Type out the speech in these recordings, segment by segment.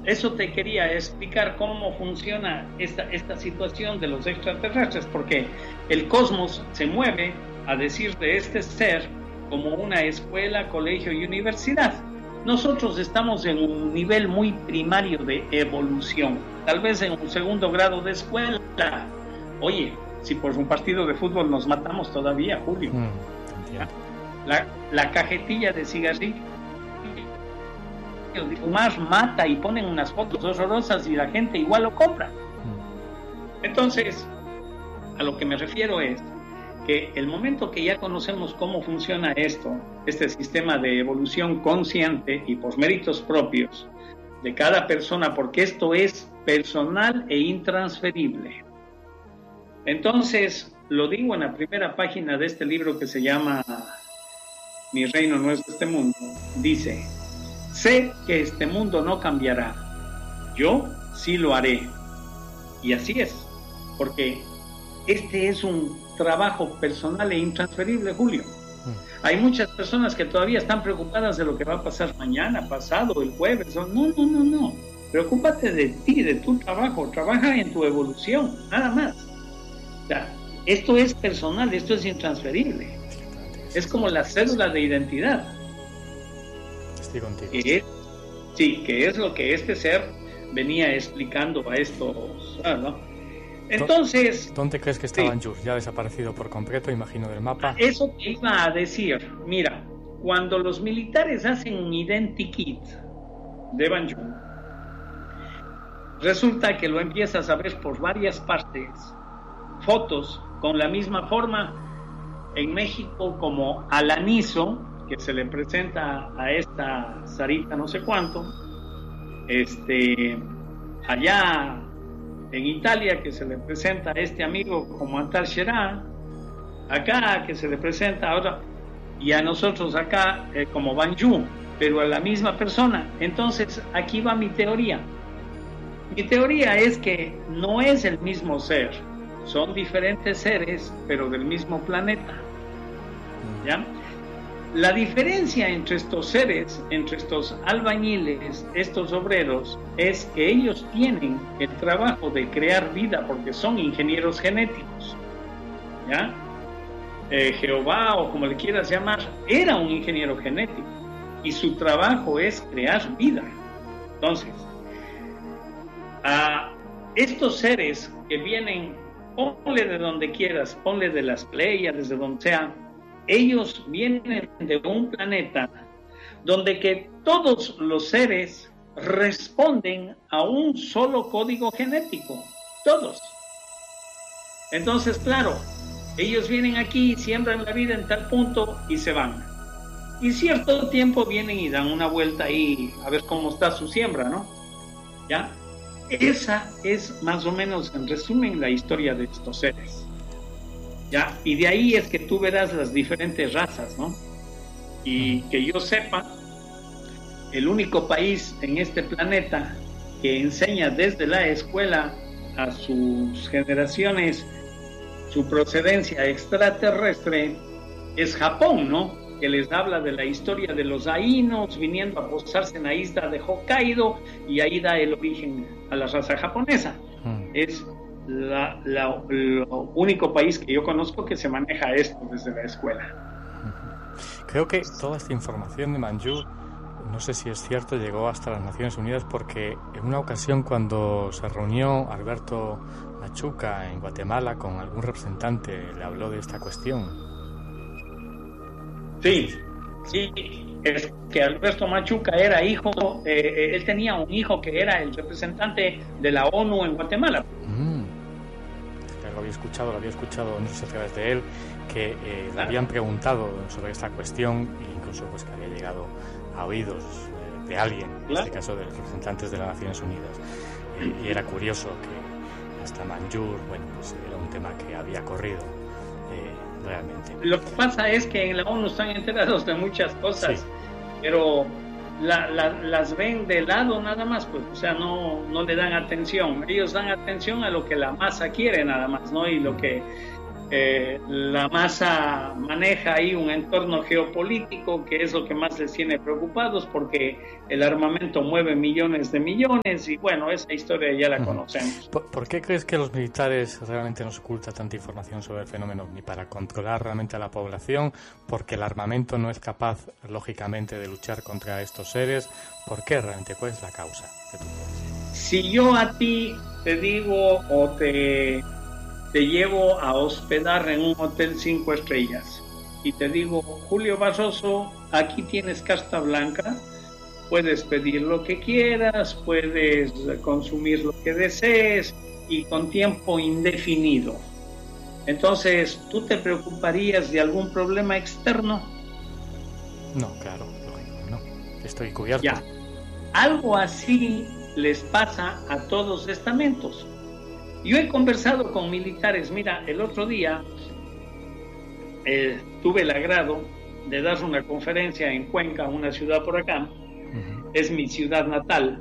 eso te quería explicar cómo funciona esta situación de los extraterrestres, porque el cosmos se mueve, a decir de este ser, como una escuela, colegio y universidad. Nosotros estamos en un nivel muy primario de evolución, tal vez en un segundo grado de escuela. Oye, si por un partido de fútbol nos matamos todavía, Julio. La cajetilla de cigarrillos de fumar mata y ponen unas fotos horrorosas y la gente igual lo compra. Entonces, a lo que me refiero es que el momento que ya conocemos cómo funciona este sistema de evolución consciente y por méritos propios de cada persona, porque esto es personal e intransferible. Entonces, lo digo en la primera página de este libro que se llama Mi reino no es de este mundo. Dice: sé que este mundo no cambiará, yo sí lo haré. Y así es, porque este es un trabajo personal e intransferible, Julio. Hay muchas personas que todavía están preocupadas de lo que va a pasar mañana, pasado, el jueves. No. Preocúpate de ti, de tu trabajo. Trabaja en tu evolución, nada más. O sea, esto es personal, esto es intransferible. Es como la cédula de identidad. Estoy contigo. Que es lo que este ser venía explicando a estos, ¿no? Entonces, ¿dónde crees que está Banjul? Ya ha desaparecido por completo, imagino, del mapa. Eso te iba a decir. Mira, cuando los militares hacen un identikit de Banjul, resulta que lo empiezas a ver por varias partes, fotos con la misma forma. En México, como Alanizo, que se le presenta a esta Sarita no sé cuánto, allá en Italia, que se le presenta a este amigo como Antal Sherá, acá que se le presenta ahora, y a nosotros acá como Banjul, pero a la misma persona. Entonces aquí va mi teoría. Mi teoría es que no es el mismo ser, son diferentes seres, pero del mismo planeta. ¿Ya? La diferencia entre estos seres, entre estos albañiles, estos obreros, es que ellos tienen el trabajo de crear vida porque son ingenieros genéticos. ¿Ya? Jehová, o como le quieras llamar, era un ingeniero genético y su trabajo es crear vida. Entonces, a estos seres que vienen, ponle de donde quieras, ponle de las Pleiades, de donde sea, ellos vienen de un planeta donde que todos los seres responden a un solo código genético, todos. Entonces, claro, ellos vienen aquí, siembran la vida en tal punto y se van. Y cierto tiempo vienen y dan una vuelta ahí a ver cómo está su siembra, ¿no? ¿Ya? Esa es más o menos, en resumen, la historia de estos seres. ¿Ya? Y de ahí es que tú verás las diferentes razas, ¿no? Y que yo sepa, el único país en este planeta que enseña desde la escuela a sus generaciones su procedencia extraterrestre es Japón, ¿no? Que les habla de la historia de los ainos viniendo a posarse en la isla de Hokkaido, y ahí da el origen a la raza japonesa. Es el único país que yo conozco que se maneja esto desde la escuela. Creo que toda esta información de Banjul, no sé si es cierto, llegó hasta las Naciones Unidas, porque en una ocasión cuando se reunió Alberto Machuca en Guatemala con algún representante, le habló de esta cuestión. Sí, es que Alberto Machuca era hijo, él tenía un hijo que era el representante de la ONU en Guatemala. Lo había escuchado, no sé si a través de él, que le habían preguntado sobre esta cuestión, e incluso pues que había llegado a oídos de alguien, en este caso de los representantes de las Naciones Unidas, y era curioso que hasta Banjul, bueno, pues era un tema que había corrido realmente. Lo que pasa es que en la ONU están enterados de muchas cosas, sí, pero las ven de lado nada más, pues, o sea, no le dan atención. Ellos dan atención a lo que la masa quiere nada más, ¿no? Y lo que la masa maneja ahí un entorno geopolítico que es lo que más les tiene preocupados, porque el armamento mueve millones de millones y bueno, esa historia ya la conocemos. ¿Por qué crees que los militares realmente nos ocultan tanta información sobre el fenómeno? Ni para controlar realmente a la población, porque el armamento no es capaz, lógicamente, de luchar contra estos seres. ¿Por qué realmente? ¿Cuál es la causa? Si yo a ti te digo o te llevo a hospedar en un hotel 5 estrellas y te digo, Julio Barroso, aquí tienes carta blanca, puedes pedir lo que quieras, puedes consumir lo que desees y con tiempo indefinido. Entonces, ¿tú te preocuparías de algún problema externo? No, claro, lógico, no. Estoy cubierto. Ya. Algo así les pasa a todos los estamentos. Yo he conversado con militares. Mira, el otro día tuve el agrado de dar una conferencia en Cuenca, una ciudad por acá. Es mi ciudad natal.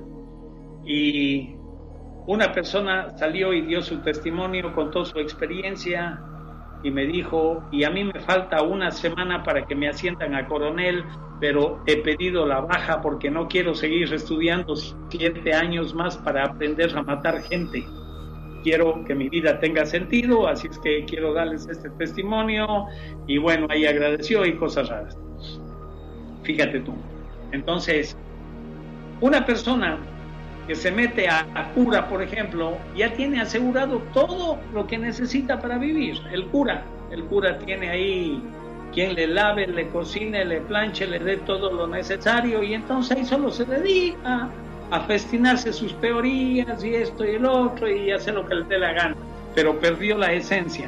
Y una persona salió y dio su testimonio, contó su experiencia y me dijo, y a mí me falta una semana para que me asciendan a coronel, pero he pedido la baja porque no quiero seguir estudiando 7 años más para aprender a matar gente. Quiero que mi vida tenga sentido, así es que quiero darles este testimonio. Y bueno, ahí agradeció y cosas raras. Fíjate tú. Entonces, una persona que se mete a cura, por ejemplo, ya tiene asegurado todo lo que necesita para vivir. El cura tiene ahí quien le lave, le cocine, le planche, le dé todo lo necesario, y entonces ahí solo se dedica a festinarse sus teorías y esto y el otro y hacer lo que le dé la gana, pero perdió la esencia,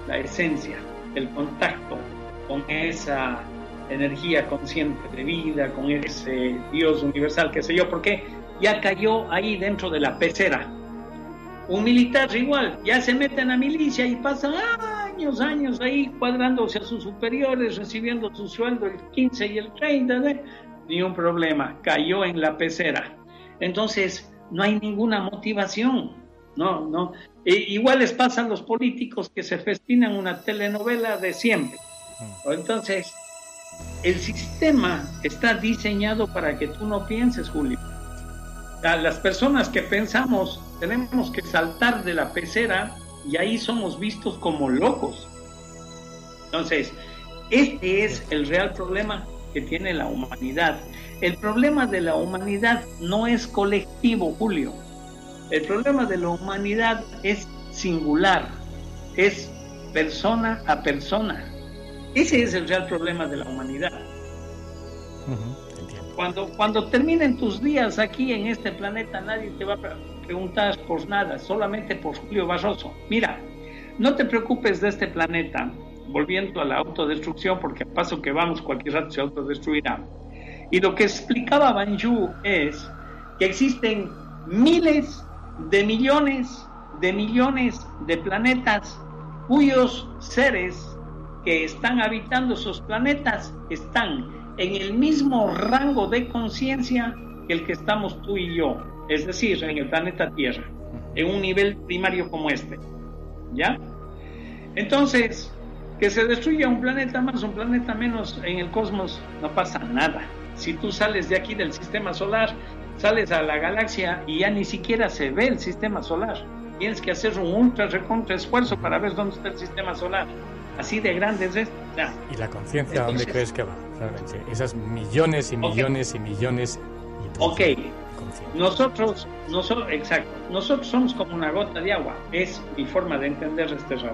el contacto con esa energía consciente de vida, con ese Dios universal, qué sé yo, porque ya cayó ahí dentro de la pecera. Un militar igual, ya se mete en la milicia y pasa años ahí cuadrándose a sus superiores, recibiendo su sueldo el 15 y el 30, ni un problema, cayó en la pecera. Entonces, no hay ninguna motivación, no. Igual les pasa a los políticos que se festinan una telenovela de siempre. Entonces, el sistema está diseñado para que tú no pienses, Julio. Las personas que pensamos tenemos que saltar de la pecera y ahí somos vistos como locos. Entonces, este es el real problema que tiene la humanidad. El problema de la humanidad no es colectivo, Julio. El problema de la humanidad es singular, es persona a persona. Ese es el real problema de la humanidad. Cuando terminen tus días aquí en este planeta, nadie te va a preguntar por nada, solamente por Julio Barroso. Mira, no te preocupes de este planeta, volviendo a la autodestrucción, porque al paso que vamos cualquier rato se autodestruirá. Y lo que explicaba Banju es que existen miles de millones de planetas cuyos seres que están habitando esos planetas están en el mismo rango de conciencia que el que estamos tú y yo, es decir, en el planeta Tierra, en un nivel primario como este, ¿ya? Entonces, que se destruya un planeta más, un planeta menos en el cosmos, no pasa nada. Si tú sales de aquí del sistema solar, sales a la galaxia y ya ni siquiera se ve el sistema solar. Tienes que hacer un ultra recontra esfuerzo para ver dónde está el sistema solar. Así de grande es esto. Ya. ¿Y la conciencia dónde crees que va? Realmente, esas millones y millones y millones de nosotros, exacto. Nosotros somos como una gota de agua. Es mi forma de entender este rato.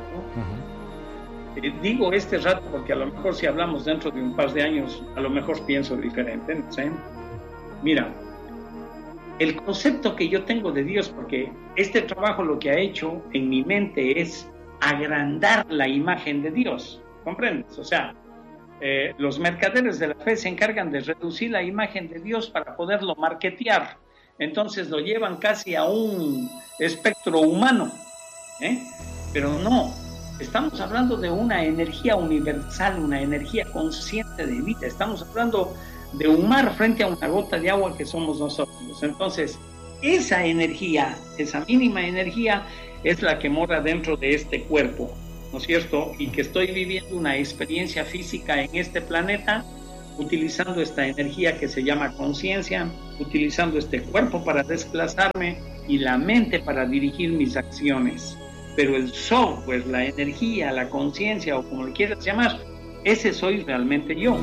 Digo este rato porque a lo mejor si hablamos dentro de un par de años, a lo mejor pienso diferente, ¿no sé? Mira, el concepto que yo tengo de Dios, porque este trabajo lo que ha hecho en mi mente es agrandar la imagen de Dios, ¿comprendes? O sea, los mercaderes de la fe se encargan de reducir la imagen de Dios para poderlo marketear, entonces lo llevan casi a un espectro humano, pero no. Estamos hablando de una energía universal, una energía consciente de vida. Estamos hablando de un mar frente a una gota de agua que somos nosotros. Entonces, esa energía, esa mínima energía, es la que mora dentro de este cuerpo. ¿no es cierto? Y que estoy viviendo una experiencia física en este planeta, utilizando esta energía que se llama conciencia, utilizando este cuerpo para desplazarme y la mente para dirigir mis acciones. Pero el software, la energía, la conciencia, o como lo quieras llamar, ese soy realmente yo.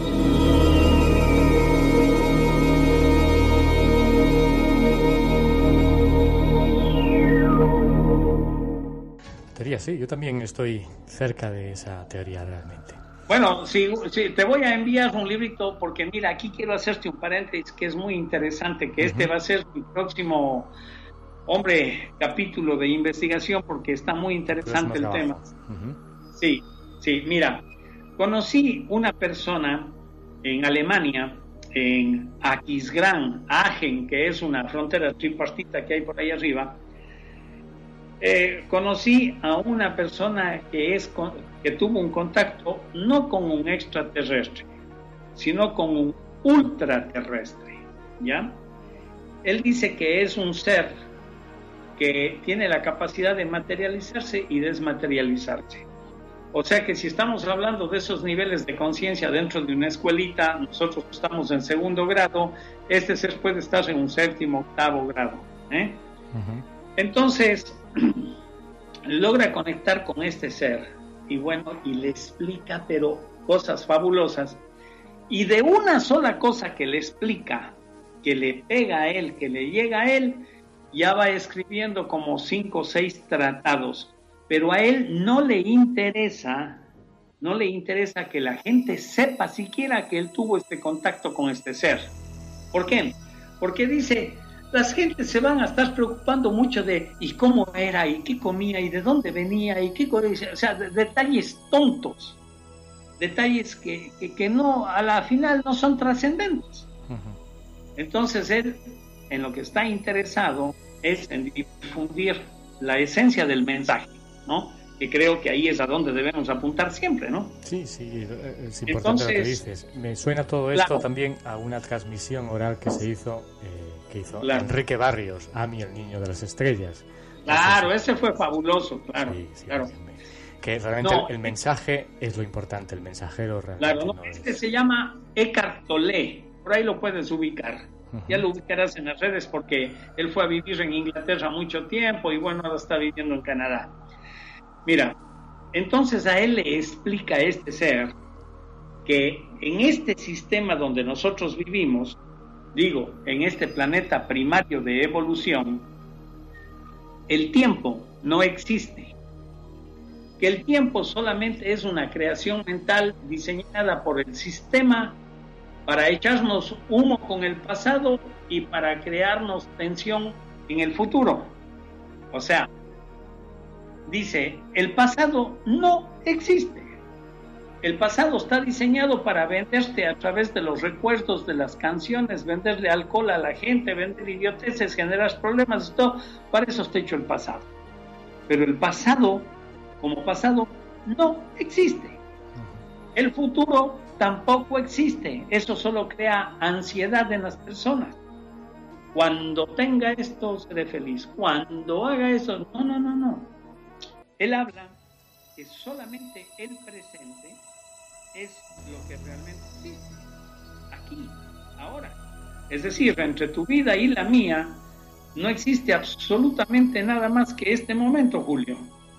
Teoría, sí, yo también estoy cerca de esa teoría realmente. Bueno, sí, te voy a enviar un librito porque mira, aquí quiero hacerte un paréntesis que es muy interesante, que este va a ser mi próximo, capítulo de investigación porque está muy interesante el tema. Sí, mira, conocí una persona en Alemania, en Aquisgrán, Aachen, que es una frontera tripartita que hay por ahí arriba. Conocí a una persona que tuvo un contacto no con un extraterrestre, sino con un ultraterrestre, ¿ya? Él dice que es un ser que tiene la capacidad de materializarse y desmaterializarse. O sea que si estamos hablando de esos niveles de conciencia dentro de una escuelita, nosotros estamos en 2º grado, este ser puede estar en un 7º, 8º grado, ¿eh? Entonces, logra conectar con este ser y le explica, pero cosas fabulosas. Y de una sola cosa que le explica, que le pega a él, que le llega a él, ya va escribiendo como 5 o 6 tratados. Pero a él no le interesa que la gente sepa siquiera que él tuvo este contacto con este ser. ¿Por qué? Porque dice, las gentes se van a estar preocupando mucho de y cómo era, y qué comía, y de dónde venía, y qué, o sea, detalles tontos, detalles que no, a la final no son trascendentes. Entonces él, en lo que está interesado, es en difundir la esencia del mensaje, ¿no? Que creo que ahí es a donde debemos apuntar siempre, ¿no? Sí, es importante. Entonces, lo que dices. Me suena todo esto también a una transmisión oral que se hizo, Enrique Barrios, Ami, el niño de las estrellas. Claro, ese fue fabuloso, claro. Claro. Que realmente el mensaje es lo importante, el mensajero realmente. Claro, se llama Eckhart Tolle, por ahí lo puedes ubicar. Ya lo ubicarás en las redes porque él fue a vivir en Inglaterra mucho tiempo y ahora está viviendo en Canadá. Mira, entonces a él le explica a este ser que en este sistema donde nosotros vivimos, en este planeta primario de evolución, el tiempo no existe. Que el tiempo solamente es una creación mental diseñada por el sistema para echarnos humo con el pasado y para crearnos tensión en el futuro. O sea, dice, el pasado no existe. El pasado está diseñado para venderte a través de los recuerdos de las canciones, venderle alcohol a la gente, vender idioteces, generar problemas, todo. Para eso está hecho el pasado. Pero el pasado, como pasado, no existe. El futuro tampoco existe. Eso solo crea ansiedad en las personas. Cuando tenga esto, seré feliz. Cuando haga eso, no. Él habla que solamente el presente es lo que realmente existe. Aquí, ahora. Es decir, entre tu vida y la mía, no existe absolutamente nada más que este momento, Julio.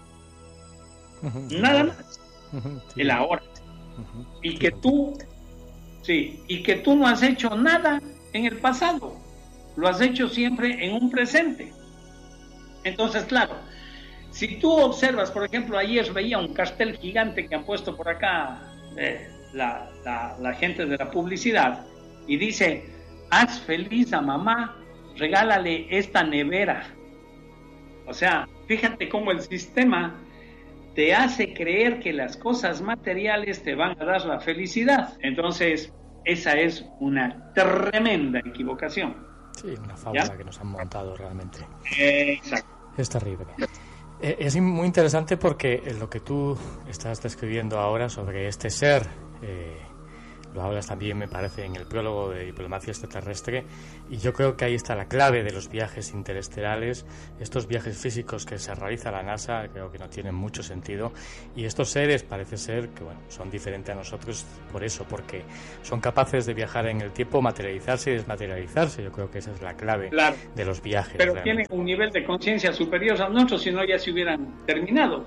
Nada más. El ahora. Y que tú no has hecho nada en el pasado, lo has hecho siempre en un presente. Entonces, claro, si tú observas, por ejemplo, ayer veía un cartel gigante que han puesto por acá la gente de la publicidad y dice, haz feliz a mamá, regálale esta nevera. O sea, fíjate cómo el sistema te hace creer que las cosas materiales te van a dar la felicidad. Entonces, esa es una tremenda equivocación. Sí, una fábula que nos han montado realmente. Exacto. Es terrible. Es muy interesante porque lo que tú estás describiendo ahora sobre este ser, lo hablas también, me parece, en el prólogo de Diplomacia Extraterrestre, y yo creo que ahí está la clave de los viajes interestelares. Estos viajes físicos que se realiza la NASA creo que no tienen mucho sentido, y estos seres parece ser que son diferentes a nosotros por eso, porque son capaces de viajar en el tiempo, materializarse y desmaterializarse. Yo creo que esa es la clave de los viajes. Pero realmente tienen un nivel de conciencia superior a nosotros, si no ya se hubieran terminado,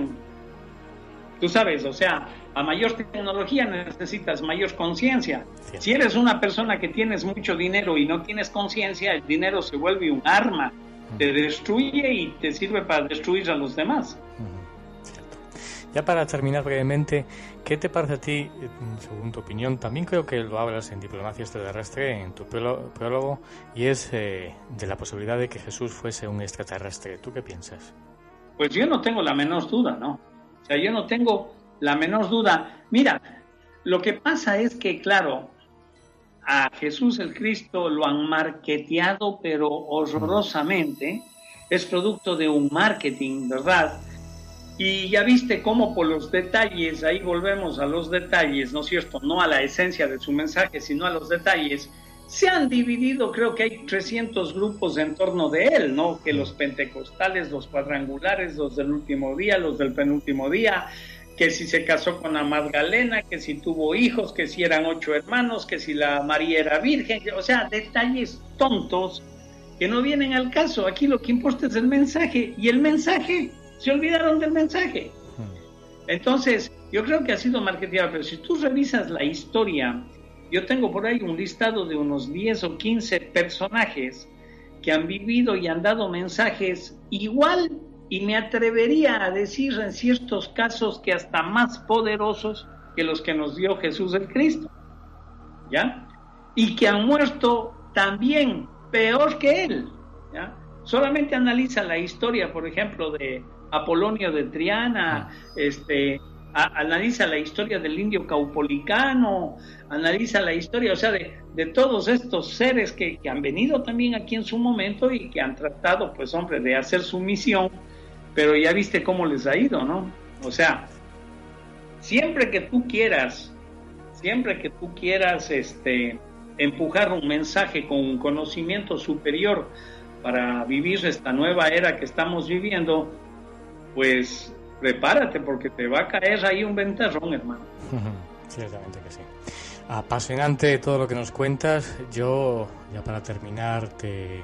tú sabes, o sea, a mayor tecnología necesitas mayor conciencia. Si eres una persona que tienes mucho dinero y no tienes conciencia, el dinero se vuelve un arma, te destruye y te sirve para destruir a los demás. Cierto. Ya para terminar brevemente, ¿qué te parece a ti, según tu opinión? También creo que lo hablas en Diplomacia Extraterrestre, en tu prólogo, y es de la posibilidad de que Jesús fuese un extraterrestre. ¿Tú qué piensas? Pues yo no tengo la menor duda, ¿no? O sea, yo no tengo la menor duda. Mira, lo que pasa es que, claro, a Jesús el Cristo lo han marketeado, pero horrorosamente. Es producto de un marketing, ¿verdad? Y ya viste cómo por los detalles, ahí volvemos a los detalles, ¿no es cierto? No a la esencia de su mensaje, sino a los detalles. Se han dividido, creo que hay 300 grupos en torno de él, ¿no? Que los pentecostales, los cuadrangulares, los del último día, los del penúltimo día, que si se casó con la Magdalena, que si tuvo hijos, que si eran 8 hermanos, que si la María era virgen, o sea, detalles tontos que no vienen al caso. Aquí lo que importa es el mensaje, y el mensaje, se olvidaron del mensaje. Entonces, yo creo que ha sido marketeado, pero si tú revisas la historia, yo tengo por ahí un listado de unos 10 o 15 personajes que han vivido y han dado mensajes igual, y me atrevería a decir en ciertos casos que hasta más poderosos que los que nos dio Jesús el Cristo, ¿ya? Y que han muerto también peor que él, ¿ya? Solamente analiza la historia, por ejemplo, de Apolonio de Triana, analiza la historia del indio caupolicano, analiza la historia, o sea, de todos estos seres que han venido también aquí en su momento y que han tratado, pues hombre, de hacer su misión, pero ya viste cómo les ha ido, ¿no? O sea, siempre que tú quieras empujar un mensaje con un conocimiento superior para vivir esta nueva era que estamos viviendo, pues prepárate, porque te va a caer ahí un ventarrón, hermano. Ciertamente que sí. Apasionante todo lo que nos cuentas. Yo, ya para terminar, te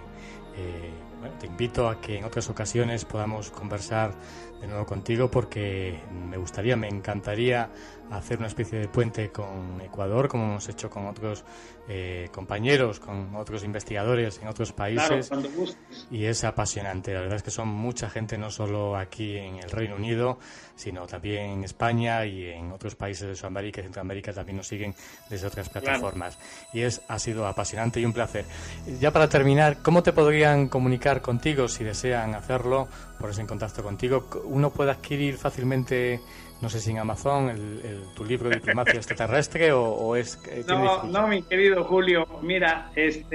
invito a que en otras ocasiones podamos conversar de nuevo contigo, porque me encantaría hacer una especie de puente con Ecuador, como hemos hecho con otros compañeros, con otros investigadores en otros países. Claro, cuando gustes. Y es apasionante. La verdad es que son mucha gente, no solo aquí en el Reino Unido, sino también en España y en otros países de Sudamérica y Centroamérica también nos siguen desde otras plataformas. Claro. Y ha sido apasionante y un placer. Ya para terminar, ¿cómo te podrían comunicar contigo si desean hacerlo, ponerse en contacto contigo? ¿Uno puede adquirir fácilmente, no sé si en Amazon, tu libro de Diplomacia Extraterrestre o es... No, mi querido Julio, mira,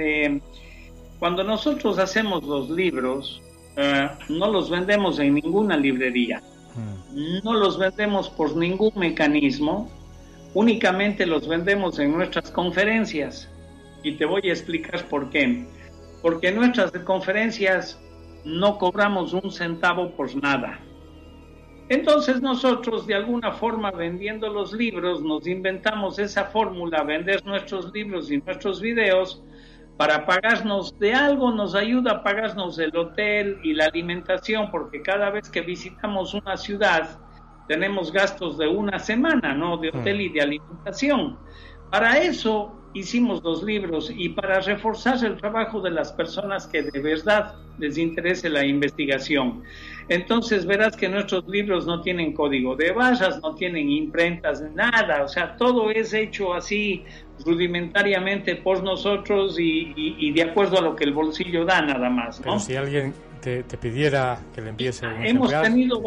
cuando nosotros hacemos los libros, no los vendemos en ninguna librería, no los vendemos por ningún mecanismo, únicamente los vendemos en nuestras conferencias, y te voy a explicar por qué. Porque en nuestras conferencias no cobramos un centavo por nada. Entonces nosotros, de alguna forma, vendiendo los libros, nos inventamos esa fórmula: vender nuestros libros y nuestros videos para pagarnos de algo, nos ayuda a pagarnos el hotel y la alimentación, porque cada vez que visitamos una ciudad tenemos gastos de una semana, ¿no? De hotel y de alimentación. Para eso hicimos los libros, y para reforzar el trabajo de las personas que de verdad les interese la investigación. Entonces verás que nuestros libros no tienen código de barras, no tienen imprentas, nada, o sea, todo es hecho así rudimentariamente por nosotros y de acuerdo a lo que el bolsillo da, nada más, ¿no? Pero si alguien te pidiera que le envíes un hemos tenido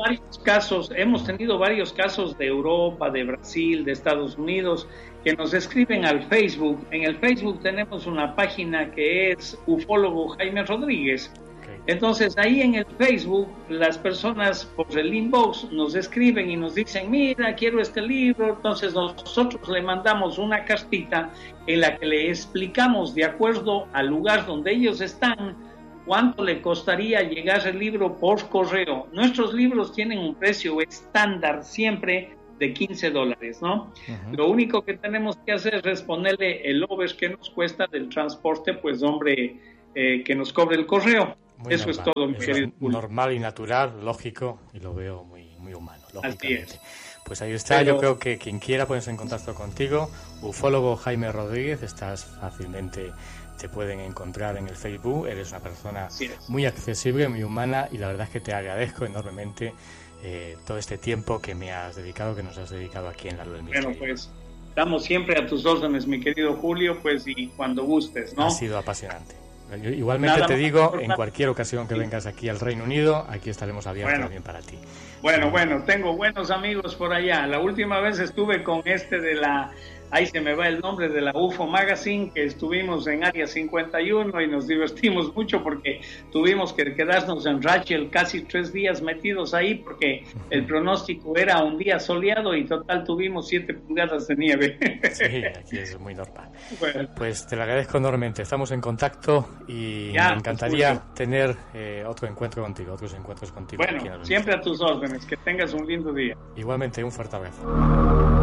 varios casos de Europa, de Brasil, de Estados Unidos, que nos escriben al Facebook. En el Facebook tenemos una página que es Ufólogo Jaime Rodríguez, Entonces ahí en el Facebook las personas por el inbox nos escriben y nos dicen, mira, quiero este libro. Entonces nosotros le mandamos una cartita en la que le explicamos de acuerdo al lugar donde ellos están cuánto le costaría llegar el libro por correo. Nuestros libros tienen un precio estándar siempre de $15, ¿no? Uh-huh. Lo único que tenemos que hacer es ponerle el over que nos cuesta del transporte, pues hombre, que nos cobre el correo. Muy Eso normal. Es todo, mi Eso querido. Es normal y natural, lógico, y lo veo muy, muy humano, lógicamente. Así es. Pues ahí está. Yo creo que quien quiera ponerse en contacto contigo, ufólogo Jaime Rodríguez, estás fácilmente, te pueden encontrar en el Facebook. Eres una persona muy accesible, muy humana, y la verdad es que te agradezco enormemente todo este tiempo que me has dedicado, que nos has dedicado aquí en La Luz del Misterio. Bueno, pues estamos siempre a tus órdenes, mi querido Julio, pues y cuando gustes, ¿no? Ha sido apasionante. Yo igualmente te digo, en cualquier ocasión que vengas aquí al Reino Unido, aquí estaremos abiertos también para ti. Bueno, tengo buenos amigos por allá. La última vez estuve con de la... Ahí se me va el nombre, de la UFO Magazine, que estuvimos en Área 51 y nos divertimos mucho porque tuvimos que quedarnos en Rachel casi 3 días metidos ahí porque el pronóstico era un día soleado y total tuvimos 7 pulgadas de nieve. Sí, aquí es muy normal. Bueno. Pues te lo agradezco enormemente. Estamos en contacto y me encantaría tener otros encuentros contigo. Bueno, siempre a tus órdenes. Que tengas un lindo día. Igualmente, un fuerte abrazo.